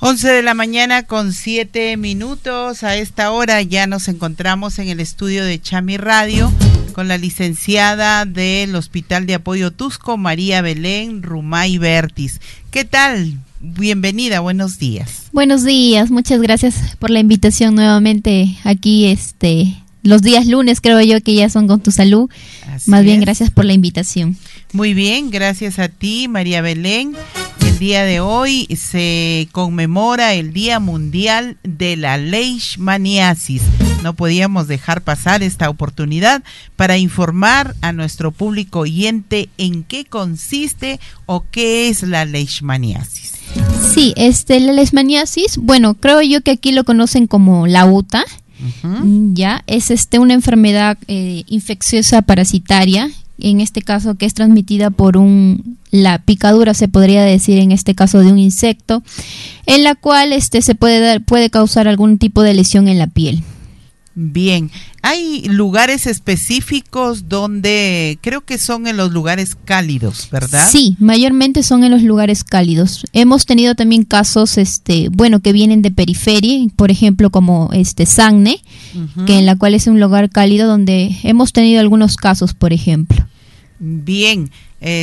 11 de la mañana con 7 minutos. A esta hora ya nos encontramos en el estudio de Chami Radio con la licenciada del Hospital de Apoyo Tusco, María Belén Rumay Bertis. ¿Qué tal? Bienvenida, buenos días. Buenos días, muchas gracias por la invitación nuevamente aquí, los días lunes creo yo que ya son con tu salud. Más bien, gracias por la invitación. Muy bien, gracias a ti, María Belén. El día de hoy se conmemora el Día Mundial de la Leishmaniasis. No podíamos dejar pasar esta oportunidad para informar a nuestro público oyente en qué consiste o qué es la leishmaniasis. Sí, la leishmaniasis, bueno, creo yo que aquí lo conocen como la UTA. Ya es una enfermedad infecciosa parasitaria, en este caso que es transmitida por la picadura, se podría decir en este caso, de un insecto, en la cual puede causar algún tipo de lesión en la piel. Bien, hay lugares específicos donde creo que son en los lugares cálidos, ¿verdad? Sí, mayormente son en los lugares cálidos. Hemos tenido también casos, que vienen de periferia, por ejemplo, como Sagne, que en la cual es un lugar cálido donde hemos tenido algunos casos, por ejemplo. Bien,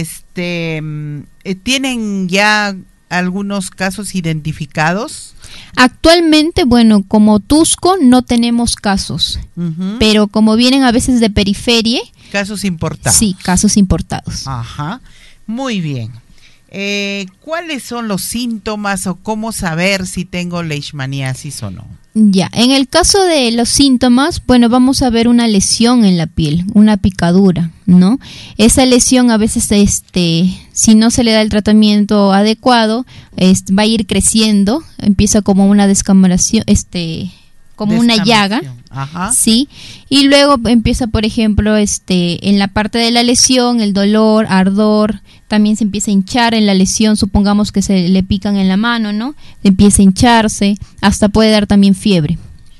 ¿tienen ya algunos casos identificados? Actualmente, bueno, como Tusco no tenemos casos, pero como vienen a veces de periferia. Casos importados. Sí, casos importados. Ajá, muy bien. ¿Cuáles son los síntomas o cómo saber si tengo leishmaniasis o no? Ya, en el caso de los síntomas, bueno, vamos a ver una lesión en la piel, una picadura, ¿no? Esa lesión a veces, si no se le da el tratamiento adecuado, va a ir creciendo, empieza como una descamación, como una llaga. Ajá. Sí, y luego empieza, por ejemplo, en la parte de la lesión, el dolor, ardor, también se empieza a hinchar en la lesión, supongamos que se le pican en la mano, ¿no? Empieza a hincharse, hasta puede dar también fiebre.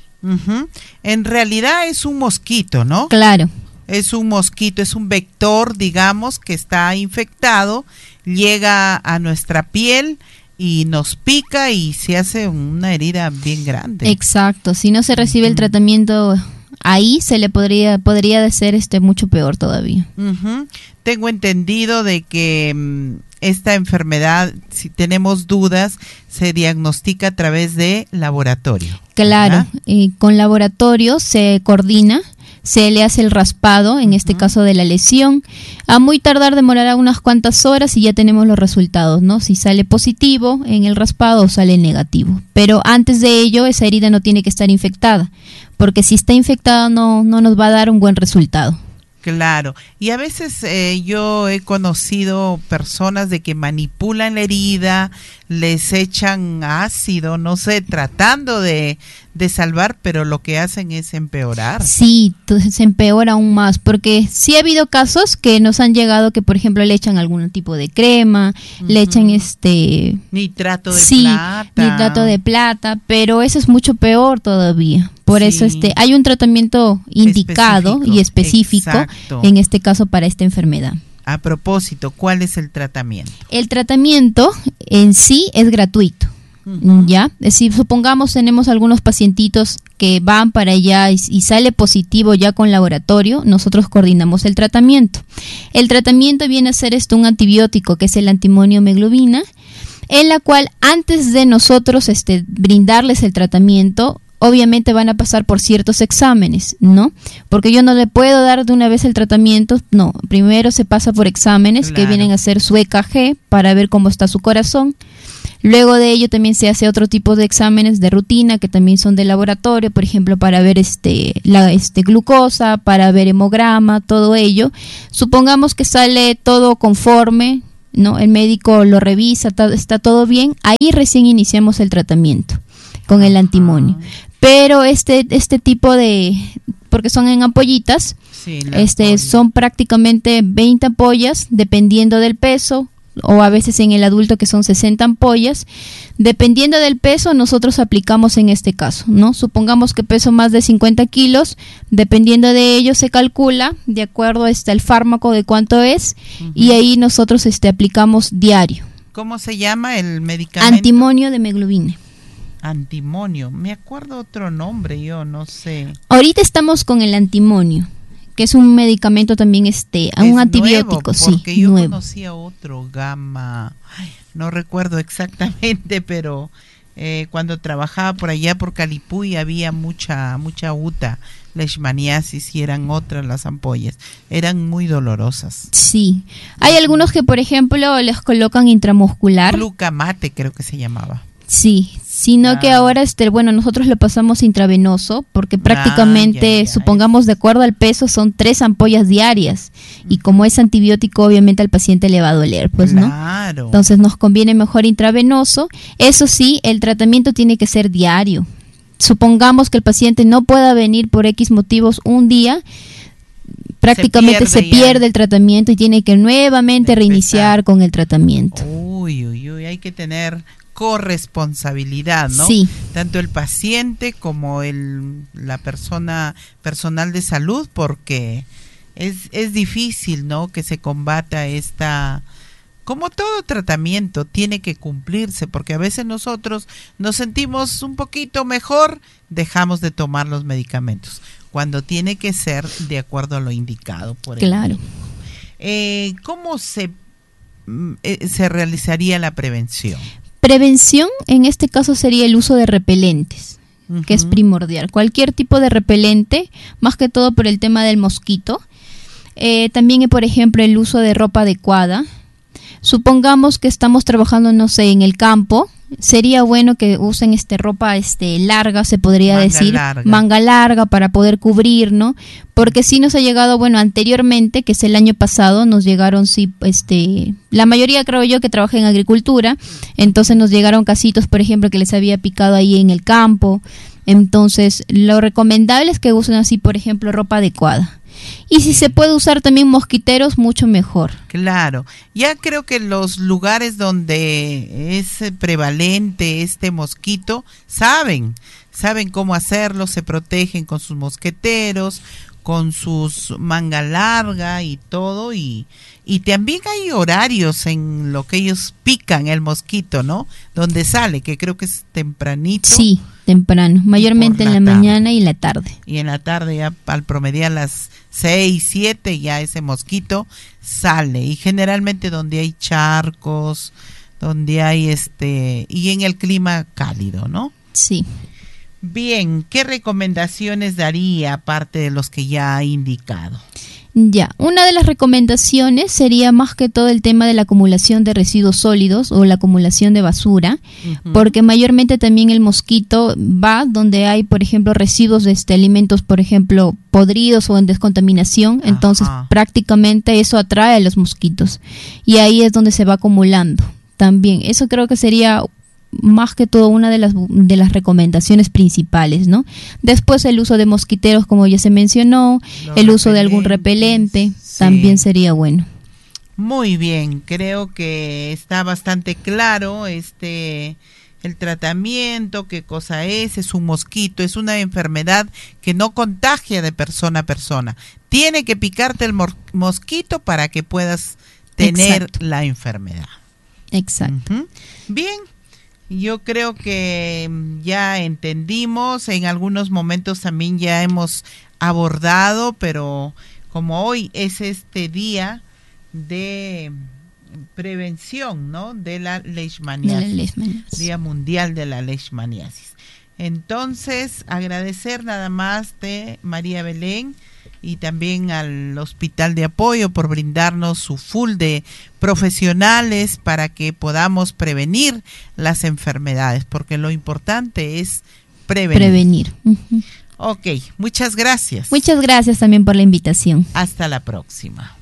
En realidad es un mosquito, ¿no? Claro. Es un mosquito, es un vector, digamos, que está infectado, llega a nuestra piel y nos pica y se hace una herida bien grande. Exacto, si no se recibe el tratamiento ahí, se le podría ser mucho peor todavía. Tengo entendido de que esta enfermedad, si tenemos dudas, se diagnostica a través de laboratorio. Claro, con laboratorio se coordina, se le hace el raspado, en este caso de la lesión. A muy tardar demorará unas cuantas horas y ya tenemos los resultados, ¿no? Si sale positivo en el raspado o sale negativo. Pero antes de ello, esa herida no tiene que estar infectada, porque si está infectada no nos va a dar un buen resultado. Claro, y a veces yo he conocido personas de que manipulan la herida, les echan ácido, no sé, tratando de salvar, pero lo que hacen es empeorar. Sí, se empeora aún más, porque sí ha habido casos que nos han llegado que, por ejemplo, le echan algún tipo de crema, le echan nitrato de plata. Nitrato de plata, pero eso es mucho peor todavía. Por eso hay un tratamiento indicado y específico, exacto, en este caso para esta enfermedad. A propósito, ¿cuál es el tratamiento? El tratamiento en sí es gratuito. ¿Ya? Si supongamos tenemos algunos pacientitos que van para allá y sale positivo ya con laboratorio, nosotros coordinamos el tratamiento. El tratamiento viene a ser un antibiótico que es el antimonio hemoglobina, en la cual antes de nosotros brindarles el tratamiento, obviamente van a pasar por ciertos exámenes, ¿no? Porque yo no le puedo dar de una vez el tratamiento, no, primero se pasa por exámenes, claro, que vienen a ser su EKG para ver cómo está su corazón. Luego de ello también se hace otro tipo de exámenes de rutina que también son de laboratorio, por ejemplo, para ver la glucosa, para ver hemograma, todo ello. Supongamos que sale todo conforme, ¿no? El médico lo revisa, está todo bien, ahí recién iniciamos el tratamiento con el antimonio. Pero este tipo de, porque son en ampollitas, sí, son prácticamente 20 ampollas, dependiendo del peso, o a veces en el adulto que son 60 ampollas. Dependiendo del peso, nosotros aplicamos en este caso, ¿no? Supongamos que peso más de 50 kilos, dependiendo de ello se calcula, de acuerdo al fármaco de cuánto es, y ahí nosotros aplicamos diario. ¿Cómo se llama el medicamento? Antimonio de hemoglobina. Antimonio, me acuerdo otro nombre, yo no sé. Ahorita estamos con el antimonio, que es un medicamento también, un antibiótico, nuevo, porque yo nuevo. conocía otro, gamma, no recuerdo exactamente, pero cuando trabajaba por allá por Calipuy había mucha uta, leishmaniasis, y eran otras las ampollas, eran muy dolorosas. Sí, hay algunos que por ejemplo les colocan intramuscular. Glucamate creo que se llamaba. Sí, sino que ahora nosotros lo pasamos intravenoso porque prácticamente, supongamos de acuerdo al peso, son 3 ampollas diarias y como es antibiótico obviamente al paciente le va a doler, pues, claro, ¿no? Entonces nos conviene mejor intravenoso. Eso sí, el tratamiento tiene que ser diario. Supongamos que el paciente no pueda venir por X motivos un día, prácticamente se pierde el tratamiento y tiene que nuevamente reiniciar con el tratamiento. Uy, hay que tener corresponsabilidad, ¿no? Sí. Tanto el paciente como la personal de salud, porque es difícil, ¿no? Que se combata como todo tratamiento tiene que cumplirse, porque a veces nosotros nos sentimos un poquito mejor, dejamos de tomar los medicamentos, cuando tiene que ser de acuerdo a lo indicado por el médico. ¿Cómo se realizaría la prevención? Prevención, en este caso, sería el uso de repelentes, que es primordial. Cualquier tipo de repelente, más que todo por el tema del mosquito. También, por ejemplo, el uso de ropa adecuada. Supongamos que estamos trabajando, no sé, en el campo, sería bueno que usen ropa larga, se podría decir, manga larga para poder cubrir, ¿no? Porque sí nos ha llegado, anteriormente, que es el año pasado, nos llegaron, la mayoría creo yo que trabaja en agricultura, entonces nos llegaron casitos, por ejemplo, que les había picado ahí en el campo. Entonces, lo recomendable es que usen así, por ejemplo, ropa adecuada. Y si se puede usar también mosquiteros, mucho mejor. Claro, ya creo que los lugares donde es prevalente este mosquito saben cómo hacerlo, se protegen con sus mosqueteros, con sus manga larga y todo, y también hay horarios en lo que ellos pican el mosquito, ¿no? Donde sale, que creo que es tempranito. Sí, temprano, mayormente en la mañana y la tarde. Y en la tarde ya al promediar las 6, 7 ya ese mosquito sale, y generalmente donde hay charcos, donde hay y en el clima cálido, ¿no? Sí. Bien, ¿qué recomendaciones daría aparte de los que ya ha indicado? Ya, una de las recomendaciones sería más que todo el tema de la acumulación de residuos sólidos o la acumulación de basura, porque mayormente también el mosquito va donde hay, por ejemplo, residuos de alimentos, por ejemplo, podridos o en descontaminación, entonces prácticamente eso atrae a los mosquitos y ahí es donde se va acumulando también. Eso creo que sería más que todo una de las recomendaciones principales, ¿no? Después el uso de mosquiteros, como ya se mencionó, el uso de algún repelente, también sería bueno. Muy bien, creo que está bastante claro el tratamiento, qué cosa es un mosquito, es una enfermedad que no contagia de persona a persona. Tiene que picarte el mosquito para que puedas tener la enfermedad. Exacto. Bien. Yo creo que ya entendimos, en algunos momentos también ya hemos abordado, pero como hoy es día de prevención, ¿no? De la leishmaniasis, Día Mundial de la Leishmaniasis. Entonces, agradecer nada más de María Belén y también al Hospital de Apoyo por brindarnos su full de profesionales para que podamos prevenir las enfermedades, porque lo importante es prevenir. Ok, muchas gracias. Muchas gracias también por la invitación. Hasta la próxima.